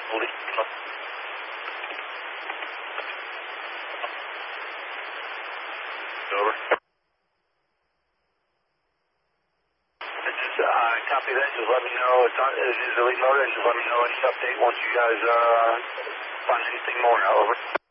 Over. Copy that. Just let me know. It's the lead motor. Just let me know any update once you guys find anything more. Over.